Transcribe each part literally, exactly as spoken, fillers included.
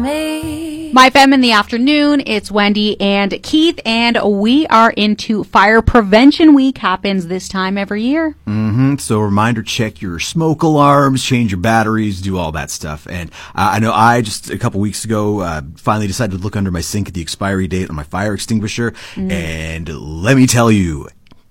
me. My Femme in the afternoon. It's Wendy and Keith, and we are into Fire Prevention Week. Happens this time every year. Mm-hmm. So, reminder: check your smoke alarms, change your batteries, do all that stuff. And uh, I know I just a couple weeks ago uh, finally decided to look under my sink at the expiry date on my fire extinguisher, mm. and let me tell you,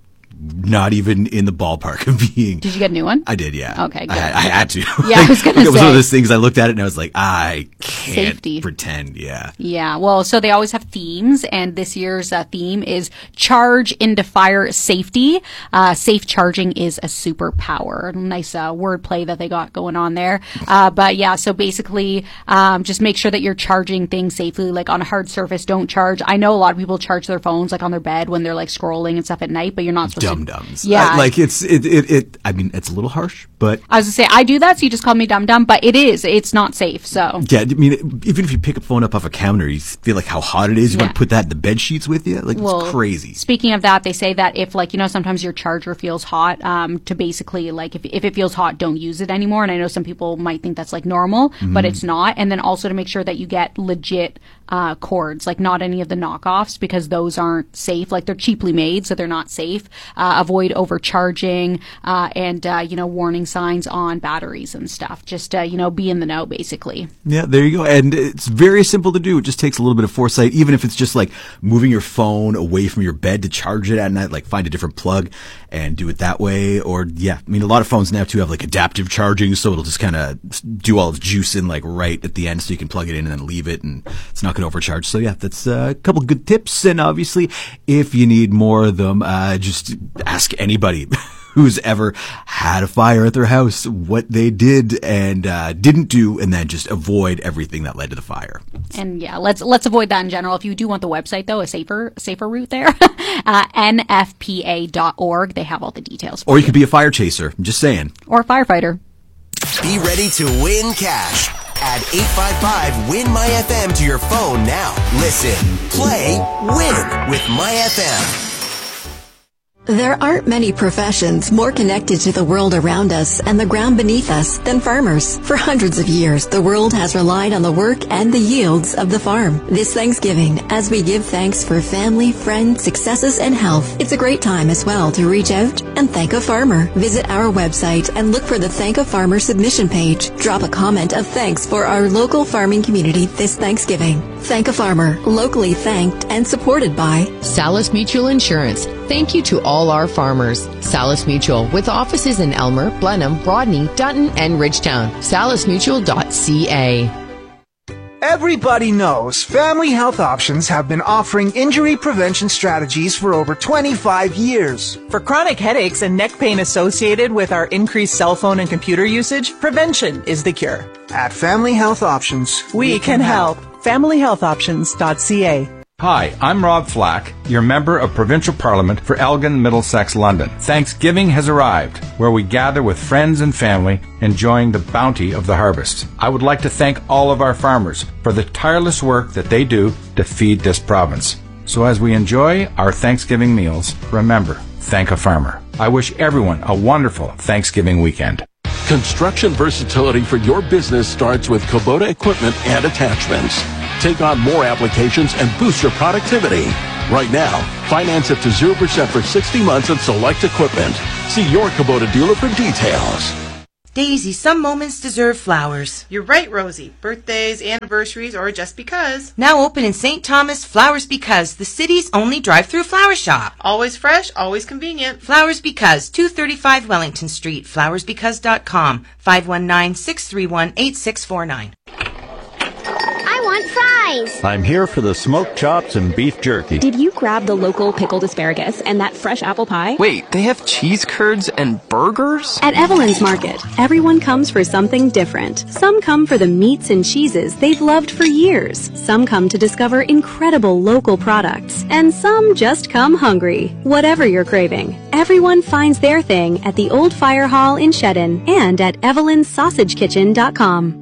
not even in the ballpark of being. Did you get a new one? I did, yeah. Okay, good. I, I had to. Yeah, like, I was going to say. It was one of those things I looked at it and I was like, I can't Safety. pretend, yeah. Yeah, well, so they always have themes, and this year's uh, theme is Charge into Fire Safety. Uh, safe charging is a superpower. Nice uh, wordplay that they got going on there. Uh, but yeah, so basically, um, just make sure that you're charging things safely, like on a hard surface, don't charge. I know a lot of people charge their phones like on their bed when they're like scrolling and stuff at night, but you're not supposed Dum-dums. to. Yeah. I, like it's, it, it, it, I mean, it's a little harsh, but. I was going to say, I do that, so you just call me dum-dum, but it is. It's not safe, so. Yeah, I mean, even if you pick a phone up off a counter, you feel like how hot it is. You yeah. want to put that in the bed sheets with you? Like, well, it's crazy. Speaking of that, they say that if, like, you know, sometimes your charger feels hot, um, to basically, like, if, if it feels hot, don't use it anymore. And I know some people might think that's, like, normal, mm-hmm. but it's not. And then also to make sure that you get legit uh, cords, like not any of the knockoffs, because those aren't safe. Like, they're cheaply made, so they're not safe. Uh, avoid overcharging, uh, and, uh, you know, warning signs on batteries and stuff. Just, uh, you know, be in the know, basically. Yeah, there you go. And it's very simple to do. It just takes a little bit of foresight, even if it's just like moving your phone away from your bed to charge it at night, like find a different plug and do it that way. Or, yeah, I mean, a lot of phones now too have like adaptive charging, so it'll just kind of do all its juice in like right at the end, so you can plug it in and then leave it, and it's not going to overcharge. So, yeah, that's uh, a couple good tips. And obviously, if you need more of them, uh, just ask anybody who's ever had a fire at their house what they did and uh, didn't do, and then just avoid everything that led to the fire. And yeah, let's let's avoid that in general. If you do want the website, though, a safer safer route there, uh, N F P A dot org. They have all the details for Or you you. could be a fire chaser. I'm just saying. Or a firefighter. Be ready to win cash. Add eight five five win my F M to your phone now. Listen, play, win with My F M. There aren't many professions more connected to the world around us and the ground beneath us than farmers. For hundreds of years, the world has relied on the work and the yields of the farm. This Thanksgiving, as we give thanks for family, friends, successes, and health, it's a great time as well to reach out and thank a farmer. Visit our website and look for the Thank a Farmer submission page. Drop a comment of thanks for our local farming community this Thanksgiving. Thank a Farmer, locally thanked and supported by Salis Mutual Insurance. Thank you to all our farmers. Salis Mutual, with offices in Elmer, Blenheim, Rodney, Dutton, and Ridgetown. salis mutual dot c a. Everybody knows Family Health Options have been offering injury prevention strategies for over twenty-five years. For chronic headaches and neck pain associated with our increased cell phone and computer usage, prevention is the cure. At Family Health Options, we, we can, can help. help. family health options dot c a. Hi, I'm Rob Flack, your member of Provincial Parliament for Elgin, Middlesex, London. Thanksgiving has arrived, where we gather with friends and family, enjoying the bounty of the harvest. I would like to thank all of our farmers for the tireless work that they do to feed this province. So as we enjoy our Thanksgiving meals, remember, thank a farmer. I wish everyone a wonderful Thanksgiving weekend. Construction versatility for your business starts with Kubota equipment and attachments. Take on more applications and boost your productivity. Right now, finance up to zero percent for sixty months on select equipment. See your Kubota dealer for details. Daisy, some moments deserve flowers. You're right, Rosie. Birthdays, anniversaries, or just because. Now open in Saint Thomas, Flowers Because, the city's only drive-through flower shop. Always fresh, always convenient. Flowers Because, two thirty-five Wellington Street, flowers because dot com, five one nine, six three one, eight six four nine. I want fries. I'm here for the smoked chops and beef jerky. Did you grab the local pickled asparagus and that fresh apple pie? Wait, they have cheese curds and burgers? At Evelyn's Market, everyone comes for something different. Some come for the meats and cheeses they've loved for years. Some come to discover incredible local products. And some just come hungry. Whatever you're craving, everyone finds their thing at the Old Fire Hall in Shedden and at evelyn sausage kitchen dot com.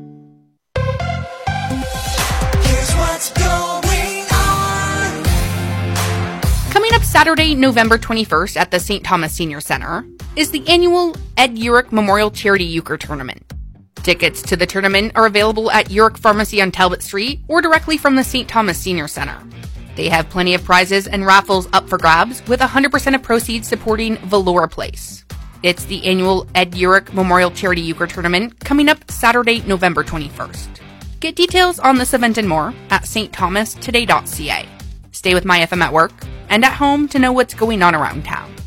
Coming up Saturday, November twenty-first at the Saint Thomas Senior Center is the annual Ed Urick Memorial Charity Euchre Tournament. Tickets to the tournament are available at York Pharmacy on Talbot Street or directly from the Saint Thomas Senior Center. They have plenty of prizes and raffles up for grabs, with one hundred percent of proceeds supporting Valora Place. It's the annual Ed Urick Memorial Charity Euchre Tournament coming up Saturday, November twenty-first. Get details on this event and more at s t thomas today dot c a. Stay with My F M at work and at home to know what's going on around town.